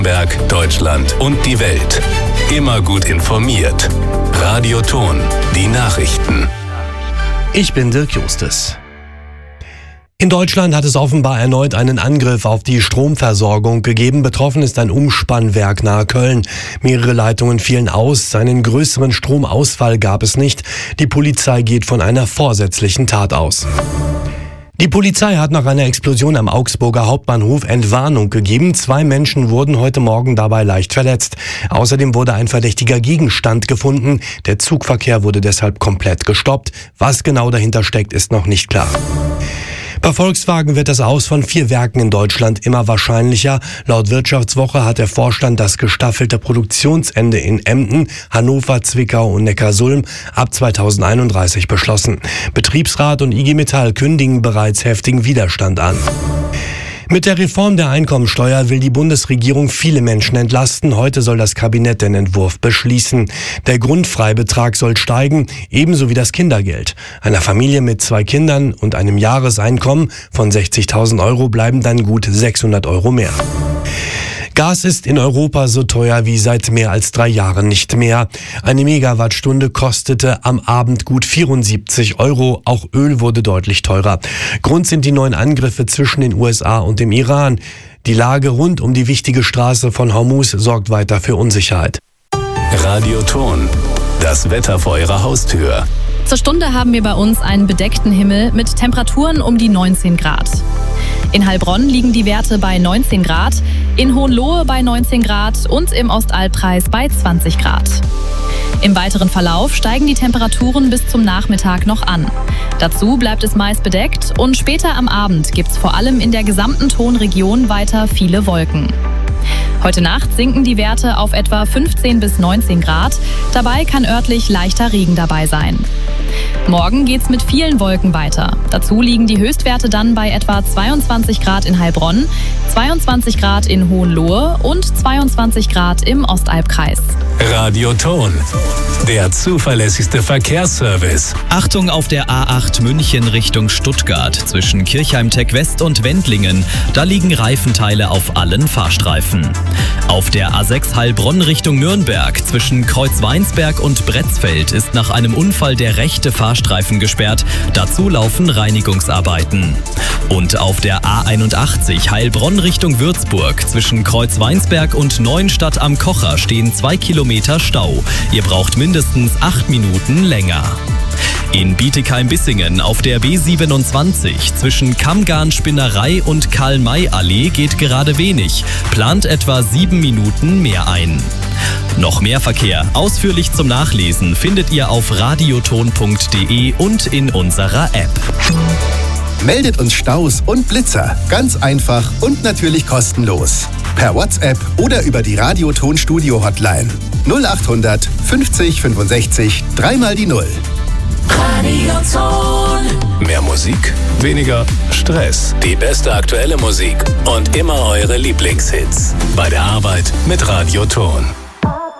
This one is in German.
Berg, Deutschland und die Welt. Immer gut informiert. Radio Ton, die Nachrichten. Ich bin Dirk Justus. In Deutschland hat es offenbar erneut einen Angriff auf die Stromversorgung gegeben. Betroffen ist ein Umspannwerk nahe Köln. Mehrere Leitungen fielen aus. Einen größeren Stromausfall gab es nicht. Die Polizei geht von einer vorsätzlichen Tat aus. Die Polizei hat nach einer Explosion am Augsburger Hauptbahnhof Entwarnung gegeben. 2 Menschen wurden heute Morgen dabei leicht verletzt. Außerdem wurde ein verdächtiger Gegenstand gefunden. Der Zugverkehr wurde deshalb komplett gestoppt. Was genau dahinter steckt, ist noch nicht klar. Bei Volkswagen wird das Aus von 4 Werken in Deutschland immer wahrscheinlicher. Laut Wirtschaftswoche hat der Vorstand das gestaffelte Produktionsende in Emden, Hannover, Zwickau und Neckarsulm ab 2031 beschlossen. Betriebsrat und IG Metall kündigen bereits heftigen Widerstand an. Mit der Reform der Einkommensteuer will die Bundesregierung viele Menschen entlasten. Heute soll das Kabinett den Entwurf beschließen. Der Grundfreibetrag soll steigen, ebenso wie das Kindergeld. Einer Familie mit 2 Kindern und einem Jahreseinkommen von 60.000 Euro bleiben dann gut 600 Euro mehr. Gas ist in Europa so teuer wie seit mehr als 3 Jahren nicht mehr. Eine Megawattstunde kostete am Abend gut 74 Euro. Auch Öl wurde deutlich teurer. Grund sind die neuen Angriffe zwischen den USA und dem Iran. Die Lage rund um die wichtige Straße von Hormuz sorgt weiter für Unsicherheit. Radio Ton, das Wetter vor Ihrer Haustür. Zur Stunde haben wir bei uns einen bedeckten Himmel mit Temperaturen um die 19 Grad. In Heilbronn liegen die Werte bei 19 Grad, in Hohenlohe bei 19 Grad und im Ostalbkreis bei 20 Grad. Im weiteren Verlauf steigen die Temperaturen bis zum Nachmittag noch an. Dazu bleibt es meist bedeckt und später am Abend gibt es vor allem in der gesamten Tonregion weiter viele Wolken. Heute Nacht sinken die Werte auf etwa 15 bis 19 Grad. Dabei kann örtlich leichter Regen dabei sein. Morgen geht's mit vielen Wolken weiter. Dazu liegen die Höchstwerte dann bei etwa 22 Grad in Heilbronn, 22 Grad in Hohenlohe und 22 Grad im Ostalbkreis. Radio Ton, der zuverlässigste Verkehrsservice. Achtung auf der A8 München Richtung Stuttgart zwischen Kirchheim-Tech West und Wendlingen. Da liegen Reifenteile auf allen Fahrstreifen. Auf der A6 Heilbronn Richtung Nürnberg zwischen Kreuzweinsberg und Bretzfeld ist nach einem Unfall der rechte Fahrstreifen gesperrt. Dazu laufen Reinigungsarbeiten. Und auf der A81 Heilbronn Richtung Würzburg zwischen Kreuzweinsberg und Neuenstadt am Kocher stehen 2 Kilometer Stau. Ihr braucht mindestens 8 Minuten länger. In Bietigheim-Bissingen auf der B27 zwischen Kammgarn-Spinnerei und Karl-May-Allee geht gerade wenig. Plant etwa 7 Minuten mehr ein. Noch mehr Verkehr, ausführlich zum Nachlesen, findet ihr auf radioton.de und in unserer App. Meldet uns Staus und Blitzer. Ganz einfach und natürlich kostenlos. Per WhatsApp oder über die Radio-Ton Studio Hotline. 0800 50 65 3 die 0. Radio Ton. Mehr Musik, weniger Stress. Die beste aktuelle Musik und immer eure Lieblingshits. Bei der Arbeit mit Radio Ton.